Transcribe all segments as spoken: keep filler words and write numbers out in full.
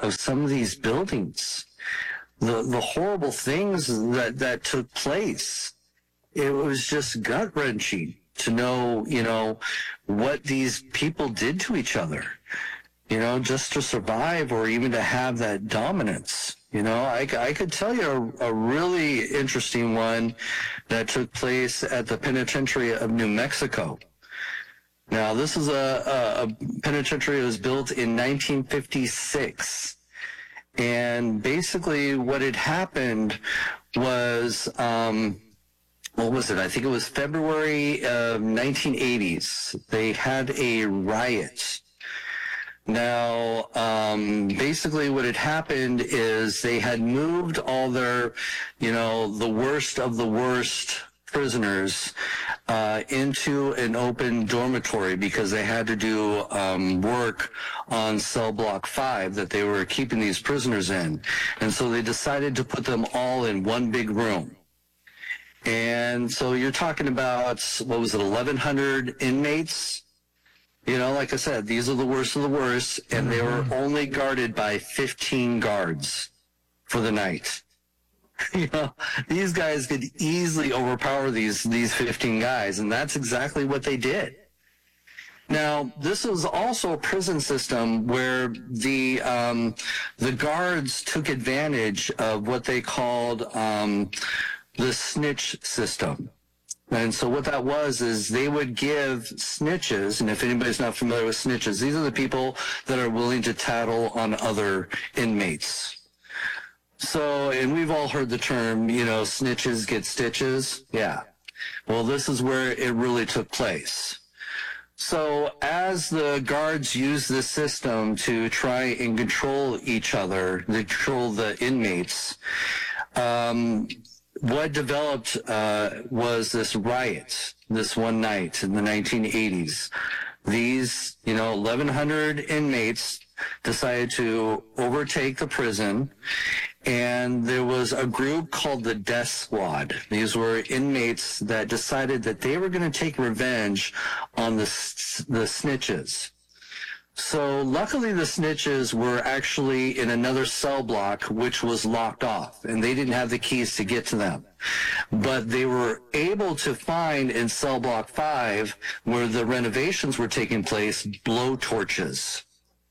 of some of these buildings, the the horrible things that, that took place. It was just gut-wrenching to know, you know, what these people did to each other, you know, just to survive or even to have that dominance. You know, I, I could tell you a, a really interesting one that took place at the penitentiary of New Mexico. Now, this is a, a, a penitentiary that was built in nineteen fifty-six. And basically what had happened was, um, what was it? I think it was February of nineteen eighties. They had a riot. Now, um, basically what had happened is they had moved all their, you know, the worst of the worst prisoners uh, into an open dormitory because they had to do um, work on cell block five that they were keeping these prisoners in. And so they decided to put them all in one big room. And so you're talking about, what was it, eleven hundred inmates? You know, like I said, these are the worst of the worst, and they were only guarded by fifteen guards for the night. You know, these guys could easily overpower these, these fifteen guys, and that's exactly what they did. Now, this was also a prison system where the um, the guards took advantage of what they called um, the snitch system. And so what that was is they would give snitches, and if anybody's not familiar with snitches, these are the people that are willing to tattle on other inmates. So, and we've all heard the term, you know, snitches get stitches. Yeah. Well, this is where it really took place. So as the guards used this system to try and control each other, to control the inmates, um, what developed uh, was this riot this one night in the nineteen eighties. These, you know, eleven hundred inmates decided to overtake the prison, and there was a group called the Death Squad. These were inmates that decided that they were going to take revenge on the, the snitches. So luckily the snitches were actually in another cell block which was locked off, and they didn't have the keys to get to them. But they were able to find in cell block five, where the renovations were taking place, blow torches.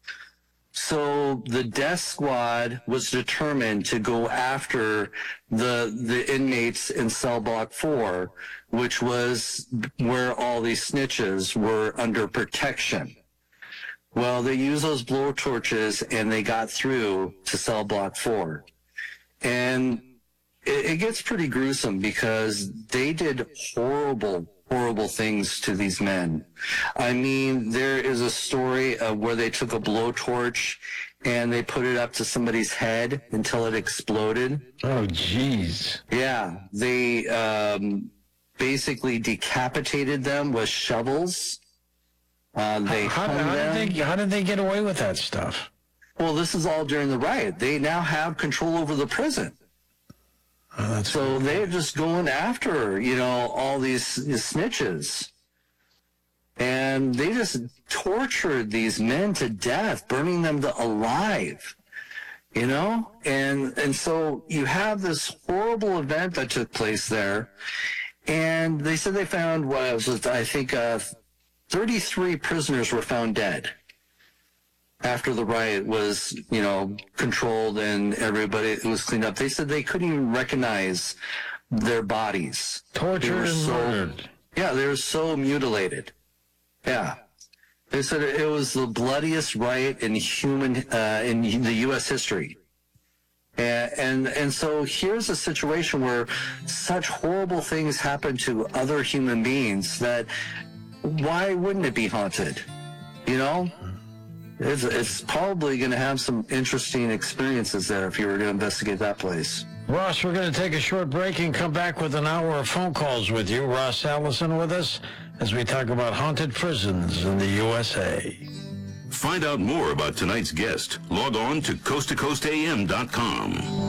So the Death Squad was determined to go after the the inmates in cell block four, which was where all these snitches were under protection. Well, they used those blow torches and they got through to cell block four. And it, it gets pretty gruesome because they did horrible, horrible things to these men. I mean, there is a story of where they took a blowtorch and they put it up to somebody's head until it exploded. Oh, jeez. Yeah, they um, basically decapitated them with shovels. Uh, they how, hung how, them. did they, how did they get away with that stuff? Well, this is all during the riot. They now have control over the prison. Oh, that's so cool. they're just going after, you know, all these, these snitches. And they just tortured these men to death, burning them to alive, you know? And, and so you have this horrible event that took place there. And they said they found, what was it, I think, uh, thirty-three prisoners were found dead after the riot was, you know, controlled and everybody, it was cleaned up. They said they couldn't even recognize their bodies. Tortured and so, murdered. Yeah, they were so mutilated. Yeah. They said it was the bloodiest riot in human, uh, in the U S history. And, and, and so here's a situation where such horrible things happen to other human beings that why wouldn't it be haunted? You know? It's, it's probably going to have some interesting experiences there if you were to investigate that place. Ross, we're going to take a short break and come back with an hour of phone calls with you. Ross Allison with us as we talk about haunted prisons in the U S A. Find out more about tonight's guest. Log on to coast to coast A M dot com.